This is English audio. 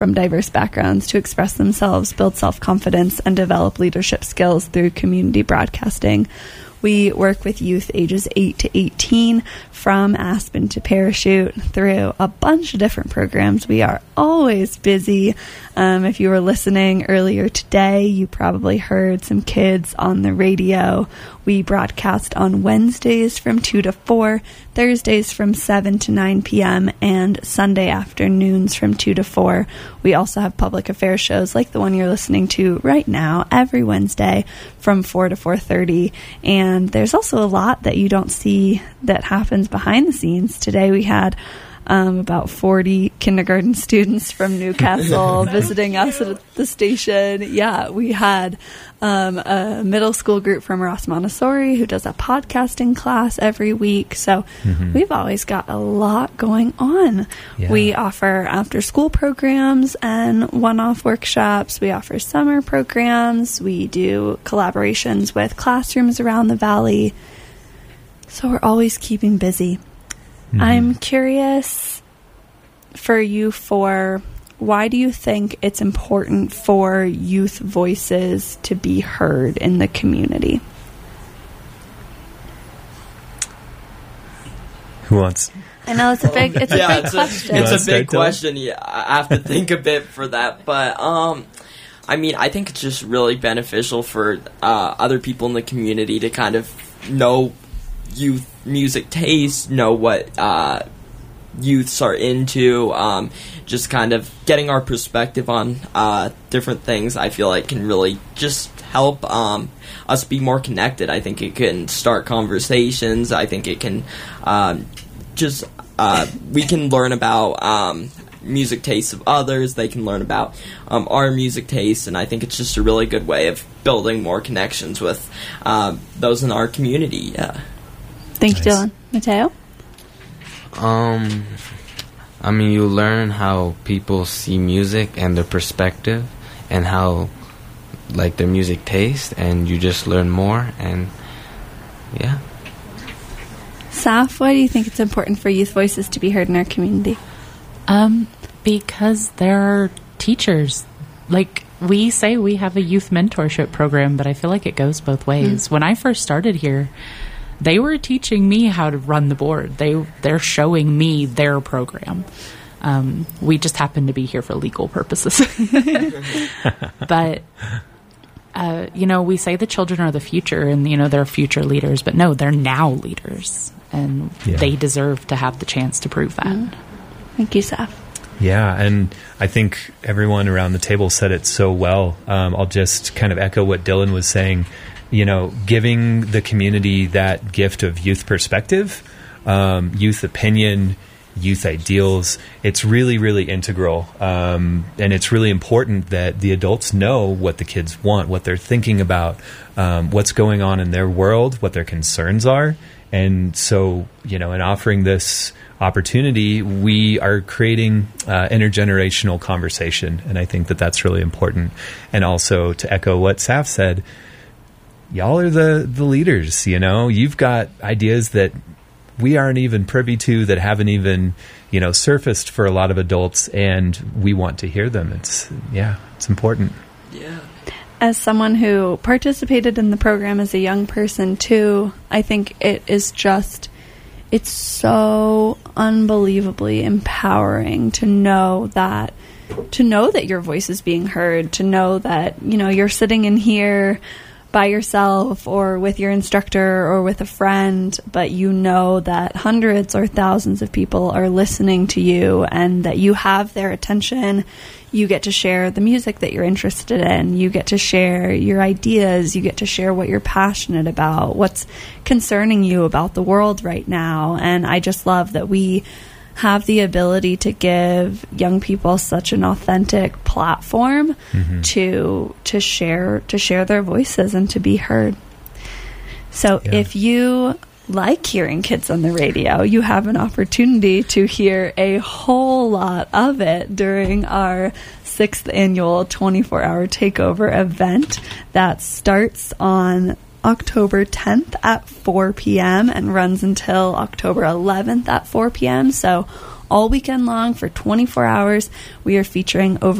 from diverse backgrounds to express themselves, build self-confidence, and develop leadership skills through community broadcasting. We work with youth ages 8 to 18 from Aspen to Parachute through a bunch of different programs. We are always busy. If you were listening earlier today, you probably heard some kids on the radio. We broadcast on Wednesdays from 2 to 4, Thursdays from 7 to 9 p.m., and Sunday afternoons from 2 to 4. We also have public affairs shows like the one you're listening to right now every Wednesday from 4 to 4:30. And there's also a lot that you don't see that happens behind the scenes. Today we had about 40 kindergarten students from Newcastle visiting us at the station. Yeah, we had a middle school group from Ross Montessori who does a podcasting class every week. So we've always got a lot going on. Yeah. We offer after-school programs and one-off workshops. We offer summer programs. We do collaborations with classrooms around the valley. So we're always keeping busy. I'm curious for you why do you think it's important for youth voices to be heard in the community? Who wants? I know it's a big question. It's a big question. Yeah, I have to think a bit for that, but I mean, I think it's just really beneficial for other people in the community to kind of know youth music taste, know what youths are into, just kind of getting our perspective on different things. I feel like can really just help us be more connected. I think it can start conversations. I think it can we can learn about music tastes of others. They can learn about our music tastes, and I think it's just a really good way of building more connections with those in our community. Yeah. Thank you, Dylan. Mateo? I mean, you learn how people see music and their perspective and how, like, their music taste, and you just learn more, and, yeah. Saf, why do you think it's important for youth voices to be heard in our community? Because they're teachers. Like, we say we have a youth mentorship program, but I feel like it goes both ways. When I first started here, they were teaching me how to run the board. They're showing me their program. We just happen to be here for legal purposes. But, we say the children are the future and, they're future leaders. But no, they're now leaders. And they deserve to have the chance to prove that. Thank you, Saf. Yeah, and I think everyone around the table said it so well. I'll just kind of echo what Dylan was saying. Giving the community that gift of youth perspective, youth opinion, youth ideals, it's really, really integral. And it's really important that the adults know what the kids want, what they're thinking about, what's going on in their world, what their concerns are. And so, in offering this opportunity, we are creating intergenerational conversation. And I think that that's really important. And also, to echo what Saf said, y'all are the leaders, You've got ideas that we aren't even privy to, that haven't even, surfaced for a lot of adults, and we want to hear them. It's important. Yeah. As someone who participated in the program as a young person, too, I think it's so unbelievably empowering to know that your voice is being heard, to know that, you're sitting in here by yourself or with your instructor or with a friend, but you know that hundreds or thousands of people are listening to you and that you have their attention. You get to share the music that you're interested in. You get to share your ideas. You get to share what you're passionate about, what's concerning you about the world right now. And I just love that we have the ability to give young people such an authentic platform to share their voices and to be heard. So if you like hearing kids on the radio, you have an opportunity to hear a whole lot of it during our 6th annual 24-hour takeover event that starts on October 10th at 4 p.m. and runs until October 11th at 4 p.m. So all weekend long for 24 hours. We are featuring over